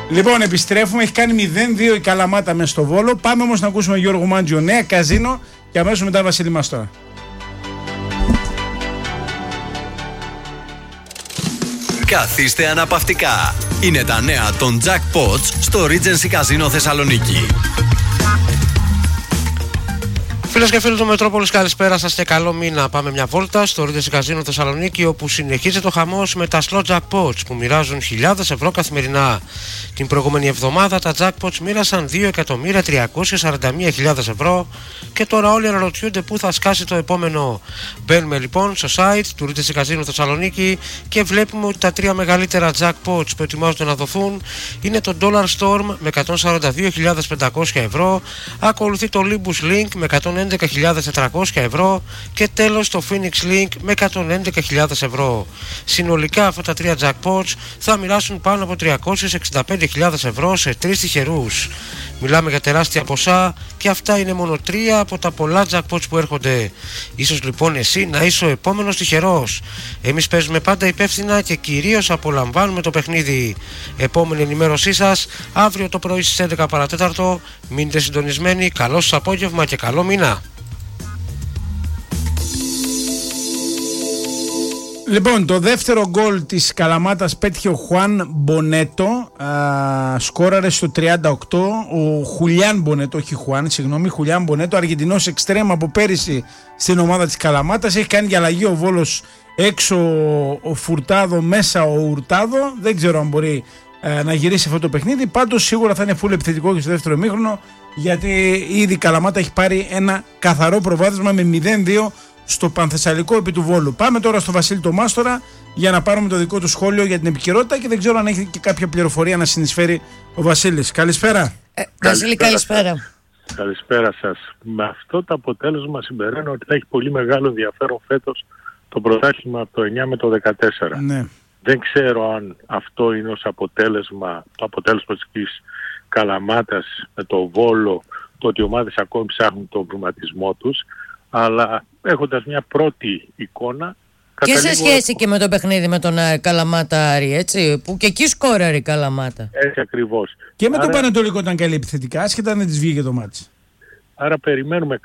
Λοιπόν, επιστρέφουμε. Έχει κάνει 0-2 η Καλαμάτα μέσα στο Βόλο. Πάμε όμως να ακούσουμε Γιώργο Μάντζιο, Νέα Καζίνο, και αμέσως μετά Βασίλη Μαστόρα. Καθίστε αναπαυτικά. Είναι τα νέα των Jackpots στο Regency Casino Θεσσαλονίκη. Φίλες και φίλοι του Μετρόπολης, καλησπέρα σας και καλό μήνα. Πάμε μια βόλτα στο Regency Casino Θεσσαλονίκη, όπου συνεχίζεται ο χαμός με τα slot jackpots που μοιράζουν χιλιάδες ευρώ καθημερινά. Την προηγούμενη εβδομάδα τα jackpots μοίρασαν 2.341.000 ευρώ και τώρα όλοι αναρωτιούνται πού θα σκάσει το επόμενο. Μπαίνουμε λοιπόν στο site του Regency Casino Θεσσαλονίκη και βλέπουμε ότι τα τρία μεγαλύτερα jackpots που ετοιμάζονται να δοθούν είναι το Dollar Storm με 142.500 ευρώ, ακολουθεί το Olympus Link με 111.400 ευρώ και τέλος το Phoenix Link με 111.000 ευρώ. Συνολικά αυτά τα τρία jackpots θα μοιράσουν πάνω από 365.000 ευρώ σε τρεις τυχερούς. Μιλάμε για τεράστια ποσά και αυτά είναι μόνο τρία από τα πολλά jackpots που έρχονται. Ίσως λοιπόν εσύ να είσαι ο επόμενος τυχερός. Εμείς παίζουμε πάντα υπεύθυνα και κυρίως απολαμβάνουμε το παιχνίδι. Επόμενη ενημέρωσή σας αύριο το πρωί στις 11 παρατέταρτο. Μείνετε συντονισμένοι, καλό σας απόγευμα και καλό μήνα. Λοιπόν, το δεύτερο γκολ της Καλαμάτας πέτυχε ο Χουάν Μπονέτο, σκόραρε στο 38, ο Χουλιάν Μπονέτο, όχι Χουάν, συγγνώμη, Χουλιάν Μπονέτο, Αργεντινός εξτρέμ από πέρυσι στην ομάδα της Καλαμάτας. Έχει κάνει για αλλαγή ο Βόλος, έξω ο Φουρτάδο, μέσα ο Ουρτάδο, δεν ξέρω αν μπορεί να γυρίσει αυτό το παιχνίδι, πάντως σίγουρα θα είναι full επιθετικό και στο δεύτερο ημίχρονο, γιατί ήδη η Καλαμάτα έχει πάρει ένα καθαρό προβάδισμα με 0-2 στο Πανθεσσαλικό επί του Βόλου. Πάμε τώρα στο Βασίλη το Μάστορα για να πάρουμε το δικό του σχόλιο για την επικαιρότητα και δεν ξέρω αν έχει και κάποια πληροφορία να συνεισφέρει ο Βασίλης. Καλησπέρα. Βασίλη, καλησπέρα. Καλησπέρα σας. Με αυτό το αποτέλεσμα συμπεραίνω ότι θα έχει πολύ μεγάλο ενδιαφέρον φέτος το πρωτάθλημα από το 9 με το 14. Ναι. Δεν ξέρω αν αυτό είναι ως αποτέλεσμα, το αποτέλεσμα της Καλαμάτας με το Βόλο, το ότι οι ομάδες ακόμη ψάχνουν τον βηματισμό τους, αλλά έχοντας μια πρώτη εικόνα... Και σε σχέση και με το παιχνίδι με τον Καλαμάτα Άρη, έτσι, που και εκεί σκόραρε η Καλαμάτα. Έτσι ακριβώς. Και με τον Πανετολικό ήταν καλή επιθετικά, άσχετα δεν της βγήκε το μάτσι. Άρα περιμένουμε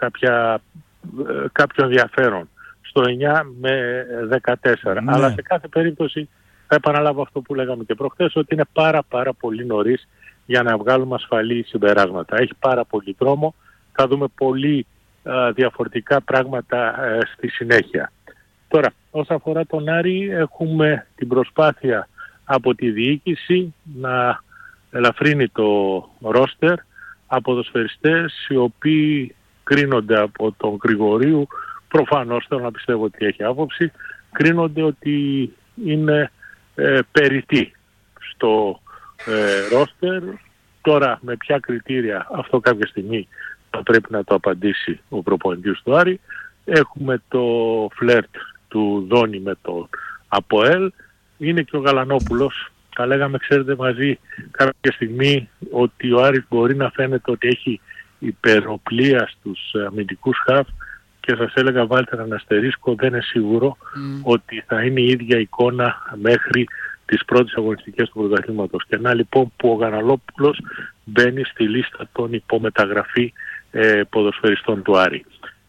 κάποιο ενδιαφέρον στο 9 με 14. Ναι. Αλλά σε κάθε περίπτωση θα επαναλάβω αυτό που λέγαμε και προχθές, ότι είναι πάρα πολύ νωρίς για να βγάλουμε ασφαλή συμπεράσματα. Έχει πάρα πολύ δρόμο, θα δούμε πολύ διαφορετικά πράγματα στη συνέχεια. Τώρα, όσον αφορά τον Άρη, έχουμε την προσπάθεια από τη διοίκηση να ελαφρύνει το ρόστερ από ποδοσφαιριστές οι οποίοι κρίνονται από τον Γρηγορίου, προφανώς θέλω να πιστεύω ότι έχει άποψη, κρίνονται ότι είναι περιττοί στο ρόστερ. Τώρα με ποια κριτήρια, αυτό κάποια στιγμή θα πρέπει να το απαντήσει ο προπονητής του Άρη. Έχουμε το φλερτ του Δόνη με το ΑΠΟΕΛ. Είναι και ο Γαλανόπουλος. Τα λέγαμε, ξέρετε, μαζί κάποια στιγμή ότι ο Άρης μπορεί να φαίνεται ότι έχει υπεροπλία στους αμυντικούς χαφ και σας έλεγα βάλτε έναν αστερίσκο, δεν είναι σίγουρο ότι θα είναι η ίδια εικόνα μέχρι τις πρώτες αγωνιστικές του πρωταθλήματος. Και να λοιπόν που ο Γαλανόπουλος μπαίνει στη λίστα των υπομεταγραφή ποδοσφαιριστών του Άρη.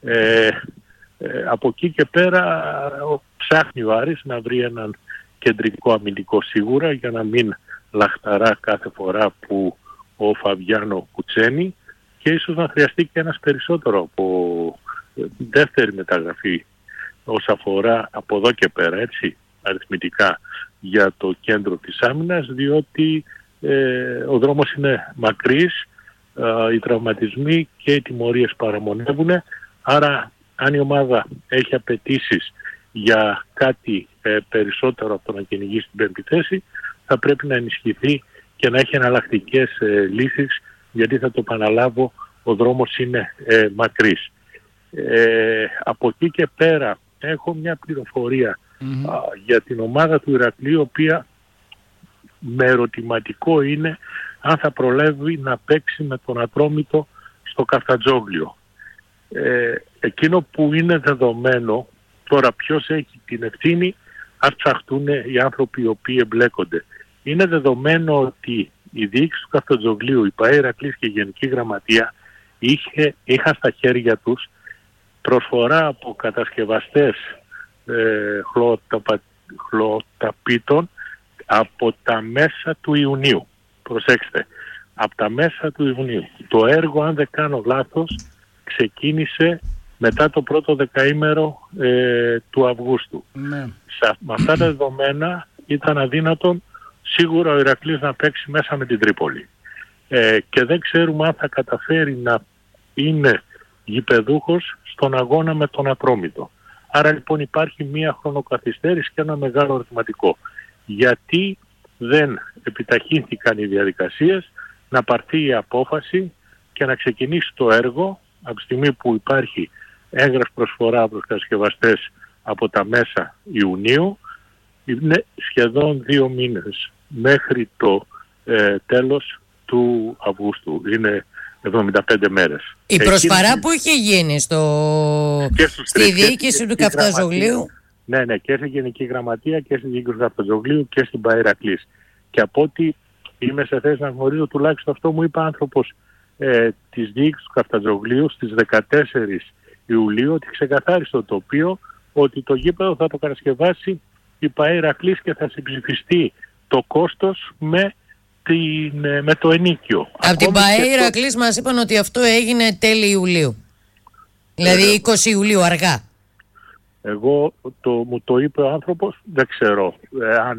Από εκεί και πέρα ψάχνει ο Άρης να βρει έναν κεντρικό αμυντικό σίγουρα για να μην λαχταρά κάθε φορά που ο Φαβιάνο κουτσένει και ίσως να χρειαστεί και ένας περισσότερο από δεύτερη μεταγραφή όσον αφορά από εδώ και πέρα, έτσι, αριθμητικά για το κέντρο της άμυνας, διότι ο δρόμος είναι μακρύς, οι τραυματισμοί και οι τιμωρίες παραμονεύουν, άρα αν η ομάδα έχει απαιτήσεις για κάτι περισσότερο από το να κυνηγήσει την πέμπτη θέση, θα πρέπει να ενισχυθεί και να έχει εναλλακτικές λύσεις, γιατί θα το επαναλάβω, ο δρόμος είναι μακρύς. Από εκεί και πέρα έχω μια πληροφορία για την ομάδα του Ηρακλείου, η οποία με ερωτηματικό είναι αν θα προλάβει να παίξει με τον Ατρόμητο στο Καφτατζόγλιο. Εκείνο που είναι δεδομένο, τώρα ποιος έχει την ευθύνη, ας ψαχτούν οι άνθρωποι οι οποίοι εμπλέκονται. Είναι δεδομένο ότι η διοίκηση του Καφτατζογλίου, η ΠΑΕ Ηρακλής και η Γενική Γραμματεία είχαν στα χέρια τους προσφορά από κατασκευαστές χλωταπίτων από τα μέσα του Ιουνίου. Προσέξτε, από τα μέσα του Ιουνίου. Το έργο, αν δεν κάνω λάθος, ξεκίνησε μετά το πρώτο δεκαήμερο του Αυγούστου. Ναι. Με αυτά τα δεδομένα ήταν αδύνατον σίγουρα ο Ηρακλής να παίξει μέσα με την Τρίπολη. Και δεν ξέρουμε αν θα καταφέρει να είναι γηπεδούχος στον αγώνα με τον Ατρόμητο. Άρα λοιπόν υπάρχει μία χρονοκαθυστέρηση και ένα μεγάλο ερωτηματικό. Γιατί δεν επιταχύνθηκαν οι διαδικασίες να πάρθει η απόφαση και να ξεκινήσει το έργο από τη στιγμή που υπάρχει έγγραφη προσφορά από τους κατασκευαστές από τα μέσα Ιουνίου. Είναι σχεδόν 2 μήνες μέχρι το τέλος του Αυγούστου. Είναι 75 μέρες. Η προσφορά που είχε γίνει στη διοίκηση του Καφτατζογλίου. Ναι, και στη Γενική Γραμματεία και στη διοίκηση του Καφτατζογλίου και στην ΠΑΕ Ηρακλής. Και από ό,τι είμαι σε θέση να γνωρίζω, τουλάχιστον αυτό μου είπε άνθρωπος της διοίκησης του Καφτατζογλίου στις 14 Ιουλίου, ότι ξεκαθάρισε το τοπίο, ότι το γήπεδο θα το κατασκευάσει η ΠΑΕ Ηρακλής και θα συμψηφιστεί το κόστος με το ενίκιο. Από την ΠΑΕ Ηρακλής μας είπαν ότι αυτό έγινε τέλη Ιουλίου. Δηλαδή 20 Ιουλίου αργά. Εγώ μου το είπε ο άνθρωπος, δεν ξέρω αν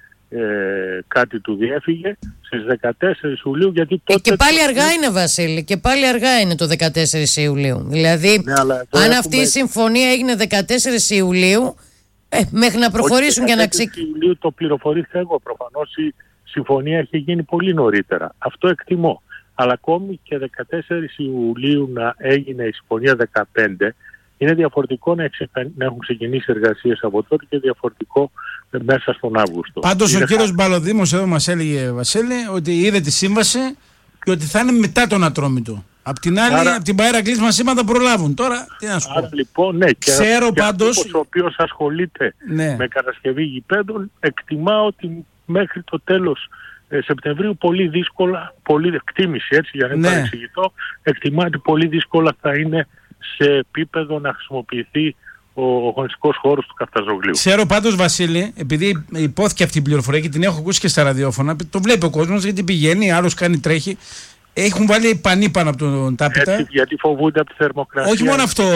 κάτι του διέφυγε στις 14 Ιουλίου, γιατί τότε... Και πάλι αργά είναι, Βασίλη, και πάλι αργά είναι το 14 Ιουλίου. Δηλαδή, αν αυτή η συμφωνία έγινε 14 Ιουλίου, μέχρι να προχωρήσουν και να ξεκινήσουν... Ιουλίου το πληροφορήθηκα εγώ, προφανώς η συμφωνία έχει γίνει πολύ νωρίτερα. Αυτό εκτιμώ. Αλλά ακόμη και 14 Ιουλίου να έγινε η συμφωνία 15, είναι διαφορετικό να έχουν ξεκινήσει εργασίες από τότε και διαφορετικό μέσα στον Αύγουστο. Πάντως ο κύριος Μπαλοδήμος εδώ μας έλεγε, Βασίλη, ότι είδε τη σύμβαση και ότι θα είναι μετά τον Ατρόμητο. Απ' την άλλη, από την ΠΑΕ Ηρακλής μας είπαν θα προλάβουν. Τώρα, τι να σου πω. Λοιπόν, ναι, ξέρω και πάντως... ο οποίος ασχολείται με κατασκευή γηπέδων, εκτιμά ότι μέχρι το τέλος Σεπτεμβρίου πολύ δύσκολα, πολύ εκτίμηση έτσι για να είναι παρεξηγητό, εκτιμά ότι πολύ δύσκολα θα είναι σε επίπεδο να χρησιμοποιηθεί ο αγωνιστικός χώρος του Καφτατζογλίου. Ξέρω πάντως, Βασίλη, επειδή υπόθηκε αυτή η πληροφορία και την έχω ακούσει και στα ραδιόφωνα, το βλέπει ο κόσμος γιατί πηγαίνει, άλλος κάνει, τρέχει. Έχουν βάλει πανί πάνω από τον Τάπητα. Έτσι, γιατί φοβούνται από τη θερμοκρασία. Όχι μόνο αυτό,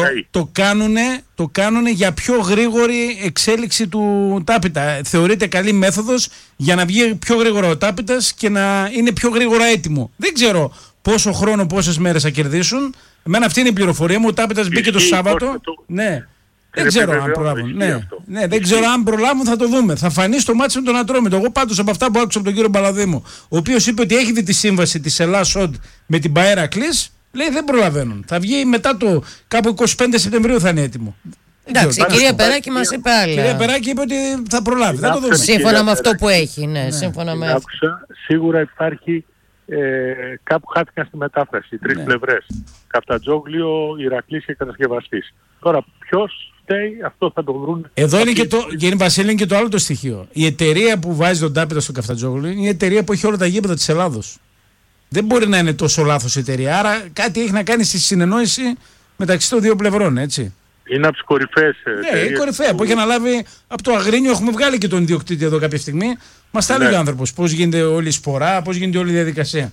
το κάνουνε για πιο γρήγορη εξέλιξη του Τάπητα. Θεωρείται καλή μέθοδος για να βγει πιο γρήγορα ο Τάπητας και να είναι πιο γρήγορα έτοιμο. Δεν ξέρω πόσο χρόνο, πόσες μέρες θα κερδίσουν. Εμένα αυτή είναι η πληροφορία μου. Ο Τάπητας μπήκε το Σάββατο. Ναι. Δεν ξέρω αν προλάβουν. Ναι, δεν ξέρω αν προλάβουν, θα το δούμε. Θα φανεί στο μάτι με τον Ατρόμητο. Εγώ πάντως από αυτά που άκουσα από τον κύριο Μπαλαδήμο, ο οποίος είπε ότι έχει δει τη σύμβαση της Ελλάς ΟΔ με την ΠΑΕ Ηρακλής, λέει δεν προλαβαίνουν. Θα βγει μετά το κάπου 25 Σεπτεμβρίου θα είναι έτοιμο. Εντάξει, η κυρία Περάκη μας είπε άλλα. Η κυρία Περάκη είπε ότι θα προλάβει. Θα το δούμε. Σύμφωνα με αυτό που έχει. Ναι, σύμφωνα με αυτό. Σίγουρα υπάρχει. Κάπου χάθηκαν στη μετάφραση, 3 πλευρές. Καφτατζόγλιο, Ηρακλής και κατασκευαστής. Τώρα ποιος φταίει, αυτό θα το βρουν. Εδώ είναι και το, κύριε Βασίλη, είναι και το άλλο το στοιχείο. Η εταιρεία που βάζει τον Τάπητα στο Καφτατζόγλιο είναι η εταιρεία που έχει όλα τα γήπεδα της Ελλάδος. Δεν μπορεί να είναι τόσο λάθος η εταιρεία. Άρα κάτι έχει να κάνει στη συνεννόηση μεταξύ των δύο πλευρών, έτσι. Είναι από τις κορυφαίες. Ναι, η κορυφαία που έχει αναλάβει από το Αγρίνιο. Έχουμε βγάλει και τον ιδιοκτήτη εδώ κάποια στιγμή. Μας τα έλεγε ο άνθρωπος πώς γίνεται όλη η σπορά, πώς γίνεται όλη η διαδικασία.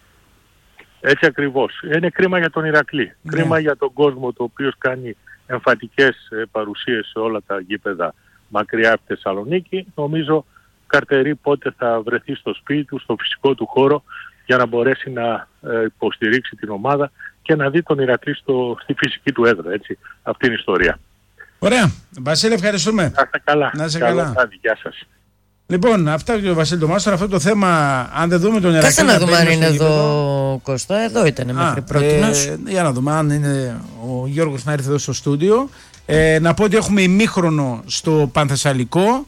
Έτσι ακριβώς. Είναι κρίμα για τον Ηρακλή. Ναι. Κρίμα για τον κόσμο το οποίος κάνει εμφατικές παρουσίες σε όλα τα γήπεδα μακριά από τη Θεσσαλονίκη. Νομίζω καρτερεί πότε θα βρεθεί στο σπίτι του, στο φυσικό του χώρο για να μπορέσει να υποστηρίξει την ομάδα και να δει τον Ηρακλή στη φυσική του έδρα. Έτσι. Αυτή είναι η ιστορία. Ωραία. Βασίλη, ευχαριστούμε. Να είστε καλά. Να είστε καλά. Γεια σας. Λοιπόν, αυτά και ο Βασίλη Τομάστορα, αυτό το θέμα, αν δεν δούμε τον Ηρακλή. Κάτσε να δούμε αν είναι εδώ, Κώστα. Εδώ ήταν μέχρι πρότινος. Για να δούμε αν είναι ο Γιώργος να έρθει εδώ στο στούντιο. Να πω ότι έχουμε ημίχρονο στο Πανθεσσαλικό.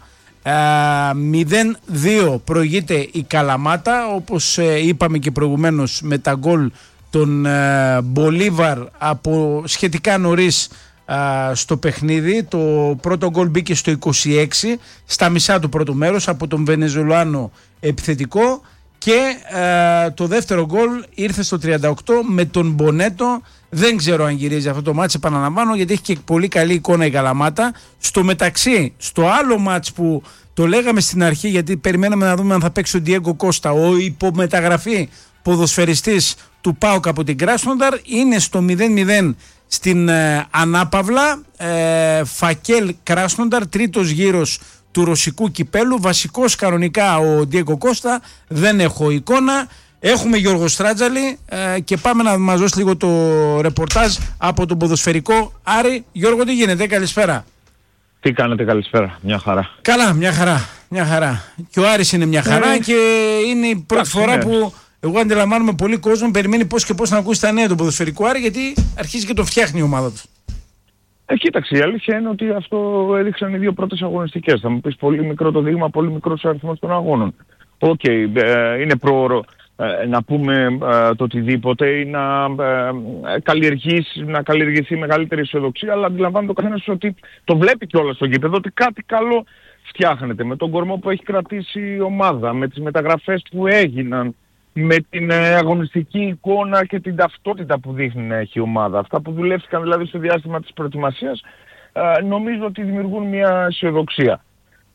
0-2 προηγείται η Καλαμάτα, όπως είπαμε και προηγουμένως, με τα γκολ των Μπολίβαρ από σχετικά νωρίς στο παιχνίδι. Το πρώτο γκολ μπήκε στο 26, στα μισά του πρώτου μέρους, από τον Βενεζολάνο επιθετικό, και το δεύτερο γκολ ήρθε στο 38 με τον Μπονέτο. Δεν ξέρω αν γυρίζει αυτό το μάτς, επαναλαμβάνω, γιατί έχει και πολύ καλή εικόνα η Καλαμάτα. Στο μεταξύ, στο άλλο μάτς που το λέγαμε στην αρχή, γιατί περιμέναμε να δούμε αν θα παίξει ο Ντιέγκο Κώστα, ο υπομεταγραφή ποδοσφαιριστής του ΠΑΟΚ από την Κράσνονταρ, είναι στο 0-0 στην ανάπαυλα. Φακέλ Κράσνονταρ, τρίτος γύρος του ρωσικού κυπέλου. Βασικός κανονικά ο Ντιέγκο Κώστα, δεν έχω εικόνα. Έχουμε Γιώργο Στράτζαλη και πάμε να μας δώσει λίγο το ρεπορτάζ από τον ποδοσφαιρικό Άρη. Γιώργο, τι γίνεται, καλησπέρα. Τι κάνετε, καλησπέρα, μια χαρά. Καλά, μια χαρά. Και ο Άρης είναι μια χαρά και είναι η πρώτη φορά που εγώ αντιλαμβάνομαι πολύ κόσμο περιμένει πώς και πώς να ακούσει τα νέα του ποδοσφαιρικού Άρη, γιατί αρχίζει και το φτιάχνει η ομάδα του. Κοίταξε, η αλήθεια είναι ότι αυτό έδειξαν οι δύο πρώτες αγωνιστικές. Θα μου πεις πολύ μικρό το δείγμα, πολύ μικρός ο αριθμός των αγώνων. Είναι πρόωρο να πούμε το οτιδήποτε ή να καλλιεργηθεί μεγαλύτερη αισιοδοξία, αλλά αντιλαμβάνεται ο καθένας ότι το βλέπει κιόλας στο γήπεδο ότι κάτι καλό φτιάχνεται. Με τον κορμό που έχει κρατήσει η ομάδα, με τις μεταγραφές που έγιναν, με την αγωνιστική εικόνα και την ταυτότητα που δείχνει να έχει η ομάδα. Αυτά που δουλεύτηκαν δηλαδή στο διάστημα της προετοιμασίας, νομίζω ότι δημιουργούν μια αισιοδοξία.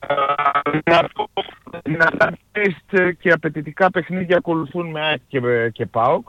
Δυνατά τεστ και απαιτητικά παιχνίδια ακολουθούν με ΑΕΚ και ΠΑΟΚ.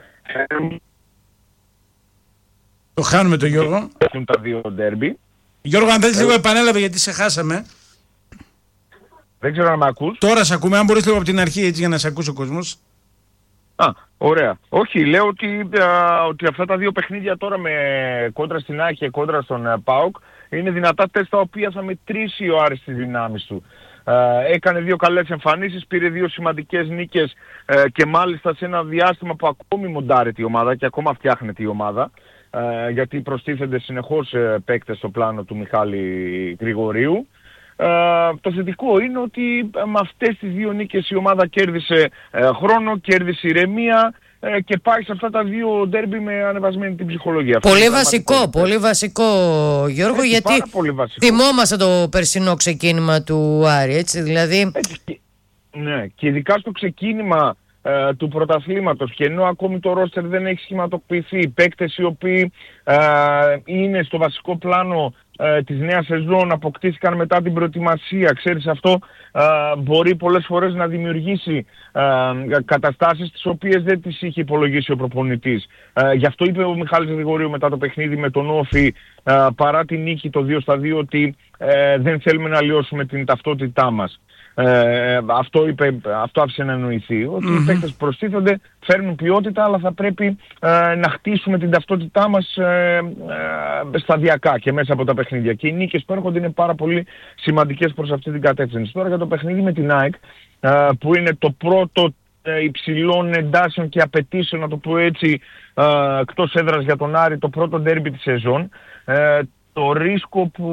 Το χάνουμε το Γιώργο. Έχουν τα δύο ντέρμπι. Γιώργο, αν θέλεις λίγο επανέλαβε, γιατί σε χάσαμε. Δεν ξέρω αν με ακούς. Τώρα σε ακούμε, αν μπορείς λίγο από την αρχή, έτσι, για να σε ακούσει ο κόσμος. Ωραία. Όχι, λέω ότι αυτά τα δύο παιχνίδια τώρα με κόντρα στην ΑΕΚ και κόντρα στον ΠΑΟΚ είναι δυνατά τεστ τα οποία θα μετρήσει ο Άρης τις δυνάμεις του. Έκανε δύο καλές εμφανίσεις, πήρε δύο σημαντικές νίκες και μάλιστα σε ένα διάστημα που ακόμη μοντάρεται η ομάδα και ακόμα φτιάχνεται η ομάδα, γιατί προστίθενται συνεχώς παίκτες στο πλάνο του Μιχάλη Γρηγορίου. Το θετικό είναι ότι με αυτές τις δύο νίκες η ομάδα κέρδισε χρόνο, κέρδισε ηρεμία και πάει σε αυτά τα δύο ντέρμπι με ανεβασμένη την ψυχολογία. Πολύ βασικό Γιώργο, γιατί θυμόμαστε το περσινό ξεκίνημα του Άρη, έτσι, δηλαδή. Ναι, και ειδικά στο ξεκίνημα του πρωταθλήματος, και ενώ ακόμη το ρόστερ δεν έχει σχηματοποιηθεί, οι παίκτες οι οποίοι είναι στο βασικό πλάνο της νέας σεζόν αποκτήθηκαν μετά την προετοιμασία, ξέρεις, αυτό μπορεί πολλές φορές να δημιουργήσει καταστάσεις τις οποίες δεν τις είχε υπολογίσει ο προπονητής. Γι' αυτό είπε ο Μιχάλης Γρηγορίου μετά το παιχνίδι με τον Όφη, παρά τη νίκη το 2-2, ότι δεν θέλουμε να αλλοιώσουμε την ταυτότητά μας. Αυτό άφησε να εννοηθεί, ότι οι παίκτες που προστίθενται φέρνουν ποιότητα, αλλά θα πρέπει να χτίσουμε την ταυτότητά μας σταδιακά και μέσα από τα παιχνίδια. Και οι νίκες που έρχονται είναι πάρα πολύ σημαντικές προς αυτή την κατεύθυνση. Τώρα για το παιχνίδι με την ΑΕΚ, που είναι το πρώτο υψηλών εντάσεων και απαιτήσεων, να το πω έτσι, εκτός έδρας για τον Άρη, το πρώτο ντέρμπι της σεζόν, το ρίσκο που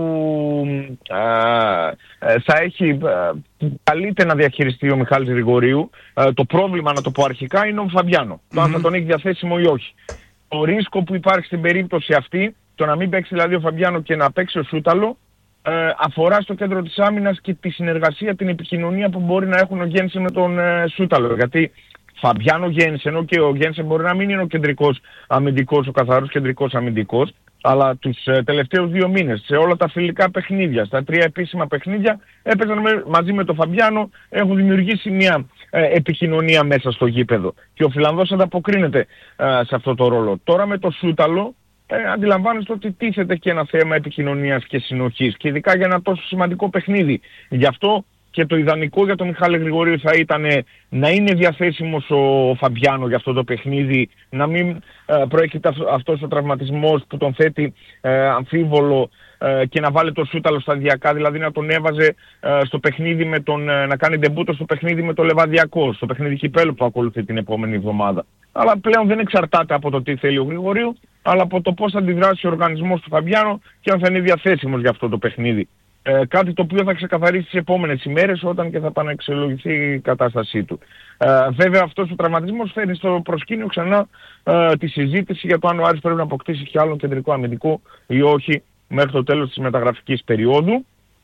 θα έχει καλείται να διαχειριστεί ο Μιχάλης Γρηγορίου, το πρόβλημα, να το πω αρχικά, είναι ο Φαμπιάνο. Το αν θα τον έχει διαθέσιμο ή όχι. Το ρίσκο που υπάρχει στην περίπτωση αυτή, το να μην παίξει δηλαδή ο Φαμπιάνο και να παίξει ο Σούταλο, αφορά στο κέντρο της άμυνας και τη συνεργασία, την επικοινωνία που μπορεί να έχουν ο Γένσεν με τον Σούταλο. Γιατί Φαμπιάνο Γένσεν, ενώ και ο Γένσεν μπορεί να μην είναι ο κεντρικός αμυντικός, ο καθαρός κεντρικός αμυντικός, αλλά τους τελευταίους 2 μήνες σε όλα τα φιλικά παιχνίδια, στα 3 επίσημα παιχνίδια, έπαιζαν μαζί με τον Φαμπιάνο, έχουν δημιουργήσει μια επικοινωνία μέσα στο γήπεδο. Και ο Φιλανδός ανταποκρίνεται σε αυτό το ρόλο. Τώρα με το Σούταλο αντιλαμβάνεστε ότι τίθεται και ένα θέμα επικοινωνίας και συνοχής, και ειδικά για ένα τόσο σημαντικό παιχνίδι. Γι' αυτό και το ιδανικό για τον Μιχάλη Γρηγορίου θα ήταν να είναι διαθέσιμος ο Φαμπιάνο για αυτό το παιχνίδι, να μην προέρχεται αυτός ο τραυματισμός που τον θέτει αμφίβολο, και να βάλει το Σούταλο σταδιακά, δηλαδή να τον έβαζε στο παιχνίδι να κάνει ντεμπούτο στο παιχνίδι με το Λεβαδιακό, στο παιχνίδι κυπέλου που ακολουθεί την επόμενη εβδομάδα. Αλλά πλέον δεν εξαρτάται από το τι θέλει ο Γρηγορίου, αλλά από το πώς θα αντιδράσει ο οργανισμός του Φαμπιάνο και αν θα είναι διαθέσιμος για αυτό το παιχνίδι. Κάτι το οποίο θα ξεκαθαρίσει τις επόμενες ημέρες, όταν και θα επαναξιολογηθεί η κατάστασή του. Βέβαια αυτός ο τραυματισμός φέρνει στο προσκήνιο ξανά τη συζήτηση για το αν ο Άρης πρέπει να αποκτήσει και άλλον κεντρικό αμυντικό ή όχι μέχρι το τέλος της μεταγραφικής περίοδου.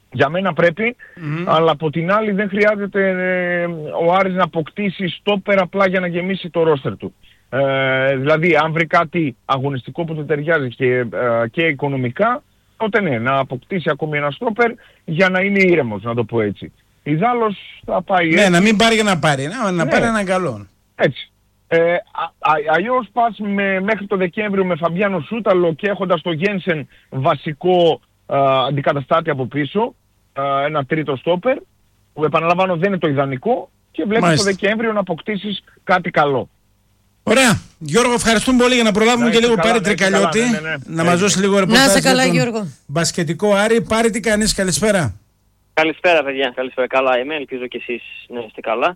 Για μένα πρέπει, αλλά από την άλλη δεν χρειάζεται ο Άρης να αποκτήσει στόπερ απλά για να γεμίσει το ρόστερ του. Δηλαδή αν βρει κάτι αγωνιστικό που του ταιριάζει και οικονομικά, τότε ναι, να αποκτήσει ακόμη ένα στόπερ για να είναι ήρεμος, να το πω έτσι. Ιδάλλως θα πάει έτσι. Ναι, να μην πάρει για να πάρει, να πάρει έναν καλό. Έτσι. Αλλιώς πας μέχρι το Δεκέμβριο με Φαμπιάνο Σούταλο και έχοντας το Γένσεν βασικό αντικαταστάτη από πίσω, ένα τρίτο στόπερ, που επαναλαμβάνω δεν είναι το ιδανικό, και βλέπεις το Δεκέμβριο να αποκτήσεις κάτι καλό. Ωραία. Γιώργο, ευχαριστούμε πολύ, για να προλάβουμε και λίγο Πάρη Τρικαλιώτη. Να μας δώσει λίγο ρεπορτάζ. Να είσαι καλά, Γιώργο. Μπασκετικό Άρη. Πάρη, τι κάνεις, καλησπέρα. Καλησπέρα, παιδιά. Καλησπέρα. Καλά είμαι. Ελπίζω και εσείς να είστε καλά.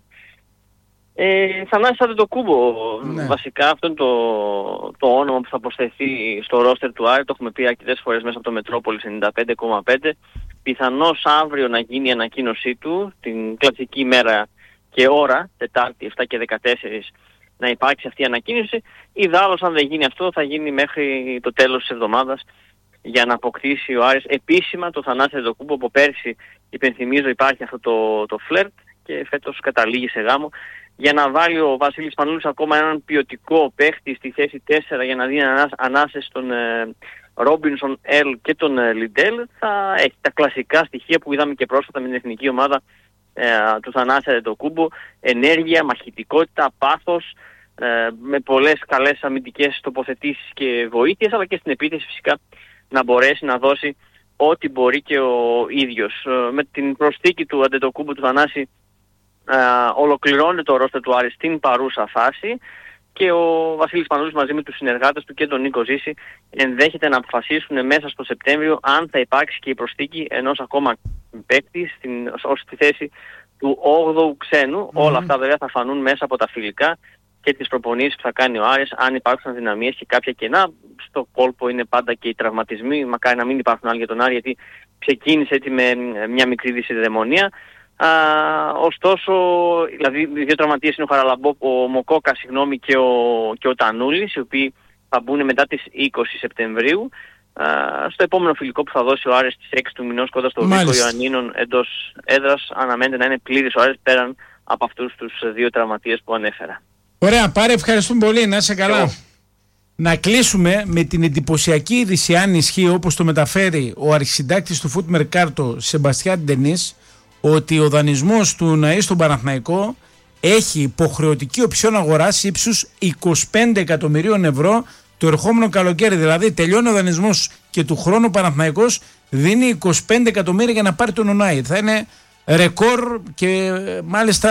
Θανάση Αντετοκούμπο, βασικά αυτό είναι το όνομα που θα προσθεθεί στο ρόστερ του Άρη. Το έχουμε πει αρκετές φορές μέσα από το Μετρόπολης 95,5. Πιθανώς αύριο να γίνει η ανακοίνωσή του, την κλασική μέρα και ώρα, Τετάρτη 7 και 14, να υπάρξει αυτή η ανακοίνωση. Ιδάλλως αν δεν γίνει αυτό, θα γίνει μέχρι το τέλος της εβδομάδας, για να αποκτήσει ο Άρης επίσημα το Θανάση Αντετοκούμπο. Από πέρσι, υπενθυμίζω, υπάρχει αυτό το φλερτ και φέτος καταλήγει σε γάμο, για να βάλει ο Βασίλης Πανούλης ακόμα έναν ποιοτικό παίχτη στη θέση 4 για να δίνει ανάσες στον Ρόμπινσον Ελ και τον Λιντέλ. Θα έχει τα κλασικά στοιχεία που είδαμε και πρόσφατα με την εθνική ομάδα του Θανάση Αντετοκούμπο: ενέργεια, μαχητικότητα, πάθος, με πολλές καλές αμυντικές τοποθετήσεις και βοήθειες, αλλά και στην επίθεση φυσικά να μπορέσει να δώσει ό,τι μπορεί και ο ίδιος. Με την προσθήκη του Αντετοκούμπο, του Θανάση, ολοκληρώνεται το ρόστερ του Άρη στην παρούσα φάση, και ο Βασίλης Πανούλης μαζί με τους συνεργάτες του και τον Νίκο Ζήση ενδέχεται να αποφασίσουν μέσα στο Σεπτέμβριο αν θα υπάρξει και η προσθήκη ενός ακόμα παίκτη στη θέση του 8ου ξένου. Όλα αυτά βέβαια θα φανούν μέσα από τα φιλικά και τις προπονήσεις που θα κάνει ο Άρης, αν υπάρξουν αδυναμίες και κάποια κενά. Στο κόλπο είναι πάντα και οι τραυματισμοί, μακάρι να μην υπάρχουν άλλοι για τον Άρη, γιατί ξεκίνησε έτσι με μια μικρή δυσιδαιμονία. Ωστόσο, δηλαδή οι δύο τραυματίες είναι ο Μοκόκα και ο Τανούλης, οι οποίοι θα μπουν μετά τις 20 Σεπτεμβρίου στο επόμενο φιλικό που θα δώσει ο Άρης στις 6 του μηνός κοντά στο Βίκο Ιωαννίνων εντός έδρας. Αναμένεται να είναι πλήρης ο Άρης πέραν από αυτούς τους δύο τραυματίες που ανέφερα. Ωραία, Πάρε, ευχαριστούμε πολύ, να είσαι καλά. Να κλείσουμε με την εντυπωσιακή είδηση, αν ισχύει όπως το μεταφέρει ο αρχισυντάκτης του Foot Mercato, Σεμπαστιάν Ντενίς, ότι ο δανεισμός του Ναΐ στον Παναθηναϊκό έχει υποχρεωτική οψιόν αγοράς ύψους 25 εκατομμυρίων ευρώ το ερχόμενο καλοκαίρι. Δηλαδή τελειώνει ο δανεισμός και του χρόνου ο Παναθηναϊκός δίνει 25 εκατομμύρια για να πάρει τον Ονάι. Θα είναι ρεκόρ και μάλιστα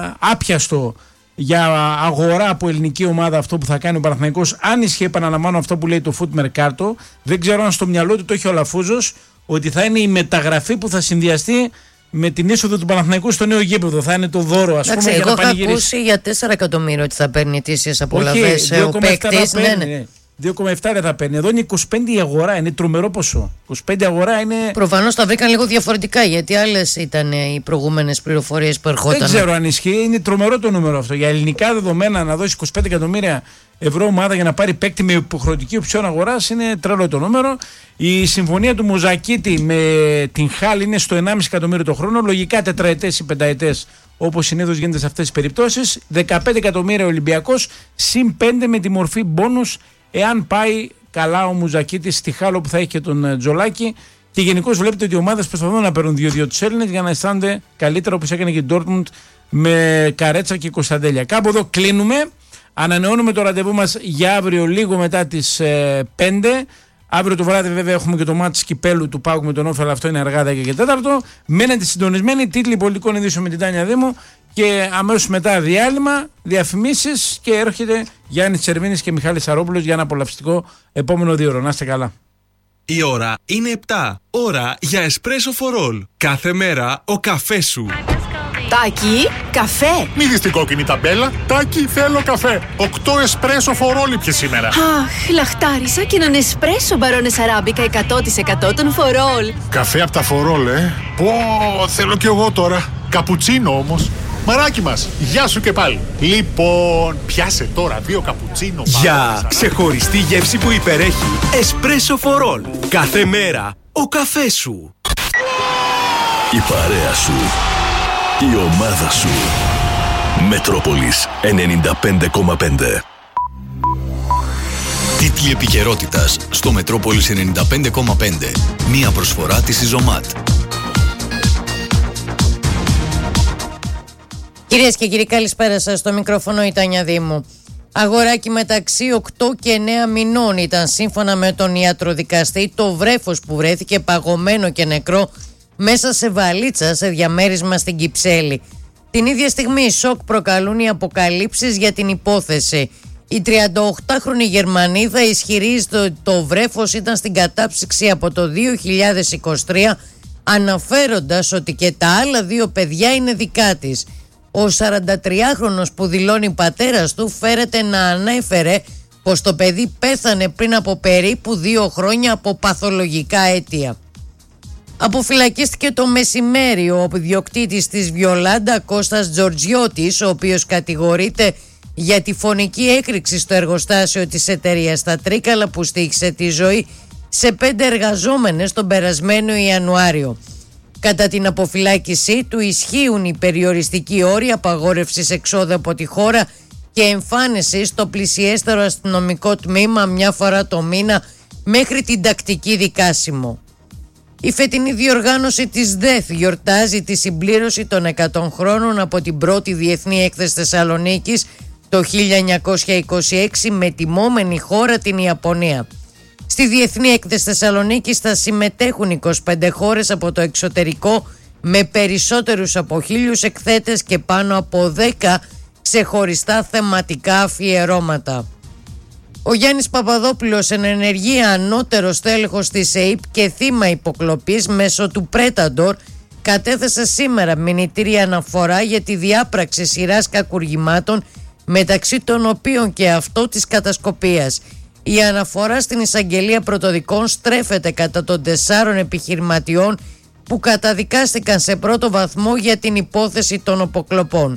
άπιαστο για αγορά από ελληνική ομάδα αυτό που θα κάνει ο Παναθηναϊκός, αν ισχύει, επαναλαμβάνω, αυτό που λέει το Foot Mercato. Δεν ξέρω αν στο μυαλό του το έχει ο Λαφούζος, ότι θα είναι η μεταγραφή που θα συνδυαστεί με την είσοδο του Παναθηναϊκού στο νέο γήπεδο. Θα είναι το δώρο, ας πούμε, για να πανηγυρίσει. Εγώ είχα ακούσει για 4 εκατομμύρια ότι θα παίρνει ετήσιες απολαβές ο παίκτης. 2,7 δεν θα παίρνει. Εδώ είναι 25 η αγορά, είναι τρομερό ποσό. 25 αγορά είναι. Προφανώς τα βρήκαν λίγο διαφορετικά, γιατί άλλες ήταν οι προηγούμενες πληροφορίες που ερχόταν. Δεν ξέρω αν ισχύει, είναι τρομερό το νούμερο αυτό. Για ελληνικά δεδομένα να δώσει 25 εκατομμύρια ευρώ ομάδα για να πάρει παίκτη με υποχρεωτική οψιόν αγοράς είναι τρελό το νούμερο. Η συμφωνία του Μουζακίτη με την Χάλ είναι στο 1,5 εκατομμύριο το χρόνο, λογικά τετραετές ή πενταετές, όπως συνήθως γίνεται σε αυτές τις περιπτώσεις. 15 εκατομμύρια Ολυμπιακός, συν 5 με τη μορφή μπόνους, εάν πάει καλά ο Μουζακίτης στη Χάλ, που θα έχει και τον Τζολάκη. Και γενικώς βλέπετε ότι οι ομάδες προσπαθούν να παίρνουν 2-2 τους Έλληνες για να αισθάνονται καλύτερα, όπως έκανε και η Ντόρτμουντ με Καρέτσα και Κωνσταντέλια. Κάπου εδώ κλείνουμε. Ανανεώνουμε το ραντεβού μας για αύριο λίγο μετά τις 5. Αύριο το βράδυ βέβαια έχουμε και το μάτς κυπέλου του ΠΑΟΚ με τον Όφη, αλλά αυτό είναι αργά 10 και 4. Μένετε συντονισμένοι, τίτλοι πολιτικών ειδήσεων με την Τάνια Δήμου, και αμέσως μετά διάλειμμα, διαφημίσεις, και έρχεται Γιάννης Τσερβίνης και Μιχάλης Σαρόπουλος για ένα απολαυστικό επόμενο 2 ώρο. Να είστε καλά. Η ώρα είναι 7. Ώρα για Espresso for All. Κάθε μέρα ο καφές σου. Τάκη, καφέ. Μη δεις την κόκκινη ταμπέλα. Τάκη, θέλω καφέ. 8 espresso for all ήπιες σήμερα. Αχ, λαχτάρισα και έναν espresso μπαρόνες αράμπικα 100% των for all. Καφέ από τα for all, Πω, θέλω κι εγώ τώρα. Καπουτσίνο όμως. Μαράκι μας, γεια σου και πάλι. Λοιπόν, πιάσε τώρα 2 καπουτσίνο. Για ξεχωριστή γεύση που υπερέχει. Espresso for all. Κάθε μέρα ο καφές σου. Η παρέα σου. Η ομάδα σου. Μετρόπολης 95,5. Τίτλοι επικαιρότητας στο Μετρόπολης 95,5. Μία προσφορά της Ιζωμάτ. Κυρίες και κύριοι, καλησπέρα σας. Στο μικρόφωνο η Τάνια Δήμου. Αγοράκι μεταξύ 8 και 9 μηνών ήταν, σύμφωνα με τον ιατροδικαστή, το βρέφος που βρέθηκε παγωμένο και νεκρό μέσα σε βαλίτσα σε διαμέρισμα στην Κυψέλη. Την ίδια στιγμή σοκ προκαλούν οι αποκαλύψεις για την υπόθεση. Η 38χρονη Γερμανίδα ισχυρίζεται ότι το βρέφος ήταν στην κατάψυξη από το 2023, αναφέροντας ότι και τα άλλα 2 παιδιά είναι δικά της. Ο 43χρονος που δηλώνει πατέρας του φέρεται να ανέφερε πως το παιδί πέθανε πριν από περίπου 2 χρόνια από παθολογικά αίτια. Αποφυλακίστηκε το μεσημέρι ο ιδιοκτήτης της Βιολάντα, Κώστας Τζορτζιώτης, ο οποίος κατηγορείται για τη φωνική έκρηξη στο εργοστάσιο της εταιρείας στα Τρίκαλα που στοίχησε τη ζωή σε 5 εργαζόμενες τον περασμένο Ιανουάριο. Κατά την αποφυλάκησή του ισχύουν οι περιοριστικοί όροι απαγόρευσης εξόδου από τη χώρα και εμφάνιση στο πλησιέστερο αστυνομικό τμήμα μια φορά το μήνα μέχρι την τακτική δικάσιμο. Η φετινή διοργάνωση της ΔΕΘ γιορτάζει τη συμπλήρωση των 100 χρόνων από την πρώτη Διεθνή Έκθεση Θεσσαλονίκης το 1926 με τιμόμενη χώρα την Ιαπωνία. Στη Διεθνή Έκθεση Θεσσαλονίκης θα συμμετέχουν 25 χώρες από το εξωτερικό με περισσότερους από 1.000 εκθέτες και πάνω από 10 ξεχωριστά θεματικά αφιερώματα. Ο Γιάννης Παπαδόπουλος, εν ενεργεία ανώτερος τέλεχος της ΕΥΠ και θύμα υποκλοπής μέσω του Πρέταντορ, κατέθεσε σήμερα μηνυτήρια αναφορά για τη διάπραξη σειράς κακουργημάτων, μεταξύ των οποίων και αυτό της κατασκοπίας. Η αναφορά στην εισαγγελία πρωτοδικών στρέφεται κατά των 4 επιχειρηματιών που καταδικάστηκαν σε πρώτο βαθμό για την υπόθεση των αποκλοπών.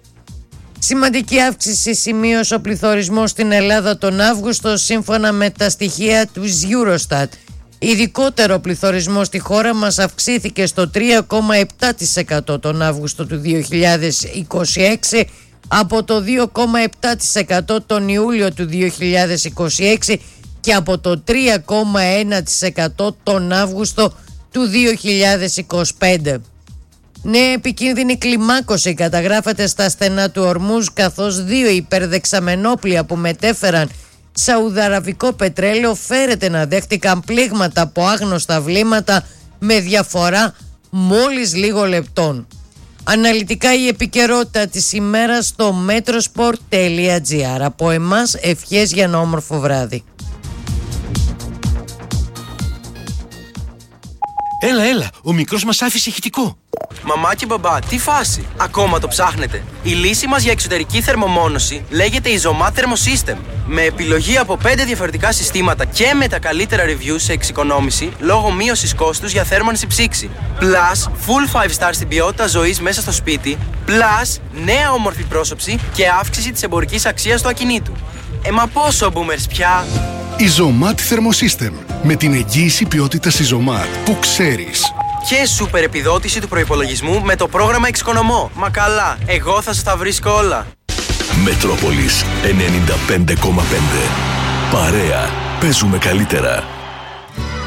Σημαντική αύξηση σημείωσε ο πληθωρισμός στην Ελλάδα τον Αύγουστο, σύμφωνα με τα στοιχεία του Eurostat. Ειδικότερο, ο πληθωρισμός στη χώρα μας αυξήθηκε στο 3,7% τον Αύγουστο του 2026 από το 2,7% τον Ιούλιο του 2026 και από το 3,1% τον Αύγουστο του 2025. Νέα επικίνδυνη κλιμάκωση καταγράφεται στα στενά του Ορμούζ, καθώς 2 υπερδεξαμενόπλια που μετέφεραν σαουδαραβικό πετρέλαιο φέρεται να δέχτηκαν πλήγματα από άγνωστα βλήματα με διαφορά μόλις λίγο λεπτών. Αναλυτικά η επικαιρότητα της ημέρας στο metrosport.gr. Από εμάς ευχές για ένα όμορφο βράδυ. Έλα, ο μικρός μας άφησε ηχητικό. Μαμά και μπαμπά, τι φάση, ακόμα το ψάχνετε? Η λύση μας για εξωτερική θερμομόνωση λέγεται Izomat Thermosystem. Με επιλογή από 5 διαφορετικά συστήματα και με τα καλύτερα reviews σε εξοικονόμηση λόγω μείωσης κόστους για θέρμανση ψήξη. Plus, full 5 star στην ποιότητα ζωής μέσα στο σπίτι. Plus, νέα όμορφη πρόσωψη και αύξηση της εμπορικής αξίας του ακινήτου. Μα πόσο boomers πια? Izomat Thermosystem. Με την εγγύηση ποιότητας Izomat που ξέρεις. Και σούπερ επιδότηση του προϋπολογισμού με το πρόγραμμα Εξοικονομώ. Μα καλά, εγώ θα σας τα βρίσκω όλα. Μετρόπολης 95,5. Παρέα, παίζουμε καλύτερα.